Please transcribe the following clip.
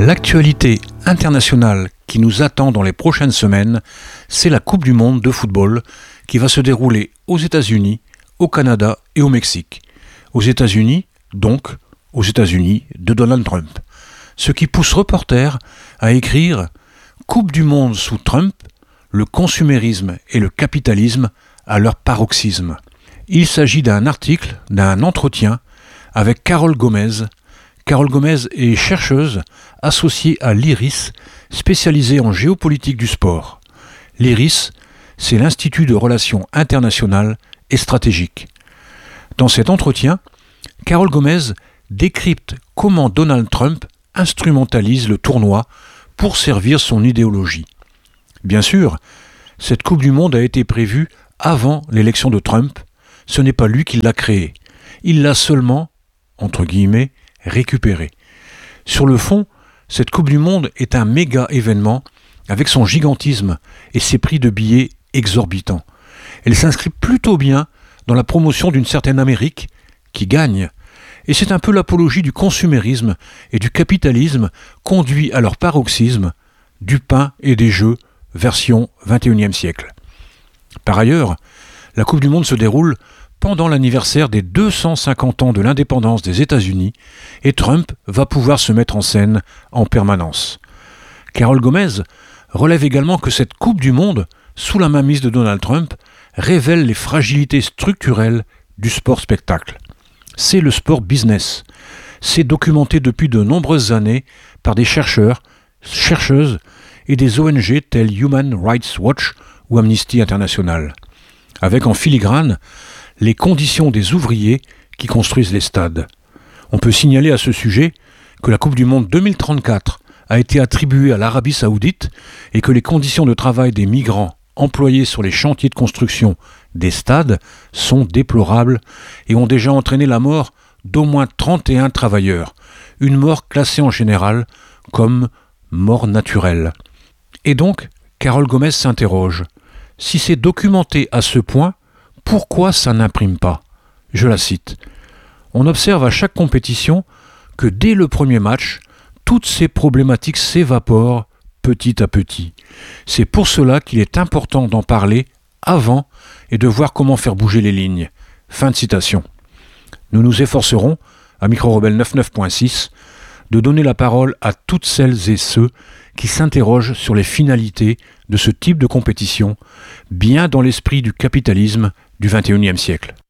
L'actualité internationale qui nous attend dans les prochaines semaines, c'est la Coupe du Monde de football qui va se dérouler aux États-Unis, au Canada et au Mexique. Aux États-Unis, donc, aux États-Unis de Donald Trump. Ce qui pousse Reporter à écrire « Coupe du Monde sous Trump, le consumérisme et le capitalisme à leur paroxysme ». Il s'agit d'un article, d'un entretien avec Carole Gomez. Carole Gomez est chercheuse associée à l'IRIS, spécialisée en géopolitique du sport. L'IRIS, c'est l'Institut de Relations internationales et stratégiques. Dans cet entretien, Carole Gomez décrypte comment Donald Trump instrumentalise le tournoi pour servir son idéologie. Bien sûr, cette Coupe du Monde a été prévue avant l'élection de Trump. Ce n'est pas lui qui l'a créée. Il l'a seulement, entre guillemets, récupérée. Sur le fond, cette Coupe du Monde est un méga événement avec son gigantisme et ses prix de billets exorbitants. Elle s'inscrit plutôt bien dans la promotion d'une certaine Amérique qui gagne. Et c'est un peu l'apologie du consumérisme et du capitalisme conduit à leur paroxysme, du pain et des jeux, version 21e siècle. Par ailleurs, la Coupe du Monde se déroule pendant l'anniversaire des 250 ans de l'indépendance des États-Unis et Trump va pouvoir se mettre en scène en permanence. Carole Gomez relève également que cette Coupe du Monde, sous la mainmise de Donald Trump, révèle les fragilités structurelles du sport-spectacle. C'est le sport business. C'est documenté depuis de nombreuses années par des chercheurs, chercheuses et des ONG telles Human Rights Watch ou Amnesty International. Avec en filigrane les conditions des ouvriers qui construisent les stades. On peut signaler à ce sujet que la Coupe du Monde 2034 a été attribuée à l'Arabie Saoudite et que les conditions de travail des migrants employés sur les chantiers de construction des stades sont déplorables et ont déjà entraîné la mort d'au moins 31 travailleurs, une mort classée en général comme mort naturelle. Et donc, Carole Gomez s'interroge. Si c'est documenté à ce point, pourquoi ça n'imprime pas ? Je la cite. On observe à chaque compétition que dès le premier match, toutes ces problématiques s'évaporent petit à petit. C'est pour cela qu'il est important d'en parler avant et de voir comment faire bouger les lignes. Fin de citation. Nous nous efforcerons, à Micro Rebelle 99.6, de donner la parole à toutes celles et ceux qui s'interrogent sur les finalités de ce type de compétition, bien dans l'esprit du capitalisme du XXIe siècle.